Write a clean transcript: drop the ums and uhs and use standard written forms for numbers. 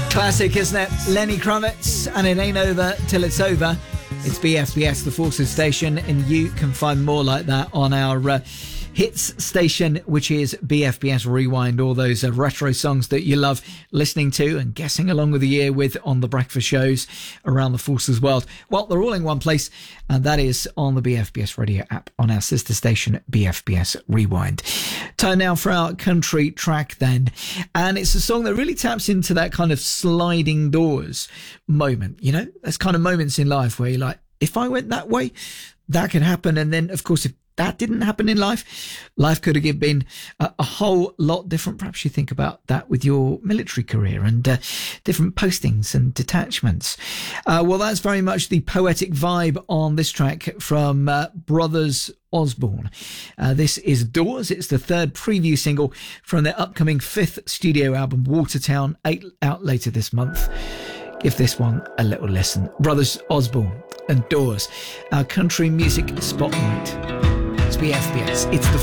Classic, isn't it? Lenny Kravitz, and it ain't over till it's over. It's BFBS, the Forces station, and you can find more like that on our hits station, which is BFBS Rewind. All those retro songs that you love listening to and guessing along with the year with on the breakfast shows around the Forces world. Well, they're all in one place, and that is on the BFBS radio app on our sister station, BFBS Rewind. Time now for our country track then. And it's a song that really taps into that kind of sliding doors moment. You know, there's kind of moments in life where you're like, if I went that way, that could happen. And then, of course, if that didn't happen in life, life could have been a whole lot different. Perhaps you think about that with your military career and different postings and detachments. Well, that's very much the poetic vibe on this track from Brothers Osborne. This is Doors. It's the third preview single from their upcoming fifth studio album, Watertown, out later this month. Give this one a little listen. Brothers Osborne and Doors, our country music spotlight. It's BFBS. It's the